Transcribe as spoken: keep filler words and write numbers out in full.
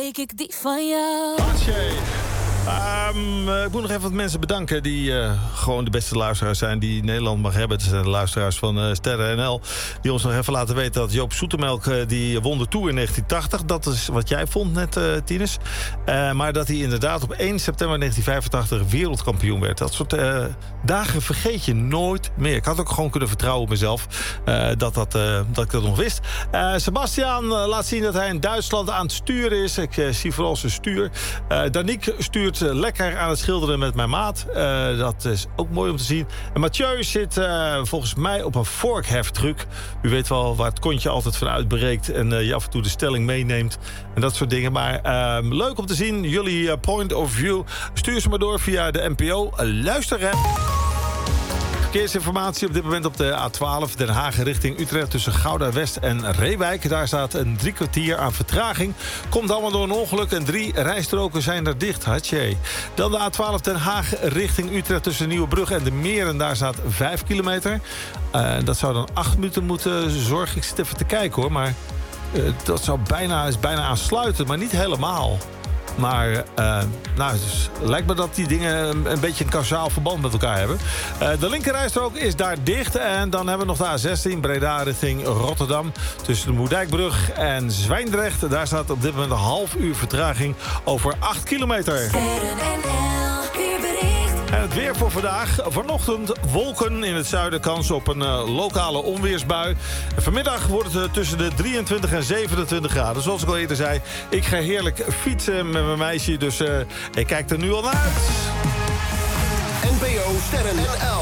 Ik, ik die van jou. Um, ik moet nog even wat mensen bedanken die uh, gewoon de beste luisteraars zijn die Nederland mag hebben. Het zijn de luisteraars van uh, Sterren N L die ons nog even laten weten dat Joop Zoetemelk uh, die won de Tour in negentien tachtig. Dat is wat jij vond net, uh, Tinus. Uh, maar dat hij inderdaad op één september negentien vijfentachtig wereldkampioen werd. Dat soort uh, dagen vergeet je nooit meer. Ik had ook gewoon kunnen vertrouwen op mezelf uh, dat, dat, uh, dat ik dat nog wist. Uh, Sebastian uh, laat zien dat hij in Duitsland aan het sturen is. Ik uh, zie vooral zijn stuur. Uh, Danique stuurt lekker aan het schilderen met mijn maat. Uh, dat is ook mooi om te zien. En Mathieu zit uh, volgens mij op een vorkheftruck. U weet wel waar het kontje altijd van uitbreekt en uh, je af en toe de stelling meeneemt en dat soort dingen. Maar uh, leuk om te zien. Jullie uh, point of view. Stuur ze maar door via de N P O. Uh, luisteren. Verkeersinformatie op dit moment op de A twaalf Den Haag richting Utrecht tussen Gouda West en Reewijk. Daar staat een drie kwartier aan vertraging. Komt allemaal door een ongeluk en drie rijstroken zijn er dicht. Hatje. Dan de A twaalf Den Haag richting Utrecht tussen Nieuwebrug en de Meren. Daar staat vijf kilometer. Uh, dat zou dan acht minuten moeten zorgen. Ik zit even te kijken hoor, maar uh, dat zou bijna, is bijna aansluiten, maar niet helemaal. Maar uh, nou, dus lijkt me dat die dingen een, een beetje een kausaal verband met elkaar hebben. Uh, de linkerrijstrook is daar dicht. En dan hebben we nog de A zestien Breda richting Rotterdam. Tussen de Moerdijkbrug en Zwijndrecht. Daar staat op dit moment een half uur vertraging over acht kilometer. En het weer voor vandaag. Vanochtend wolken in het zuiden, kans op een uh, lokale onweersbui. En vanmiddag wordt het uh, tussen de drieëntwintig en zevenentwintig graden. Zoals ik al eerder zei, ik ga heerlijk fietsen met mijn meisje. Dus uh, ik kijk er nu al naar uit. N P O Sterren N L.